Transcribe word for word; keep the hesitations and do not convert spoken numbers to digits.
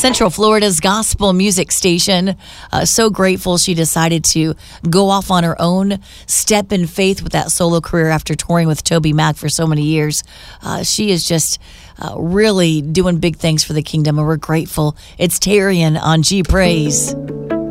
Central Florida's gospel music station. Uh, so grateful she decided to go off on her own, step in faith with that solo career after touring with Toby Mac for so many years. Uh, she is just uh, really doing big things for the kingdom, and we're grateful. It's Tarian on G Praise.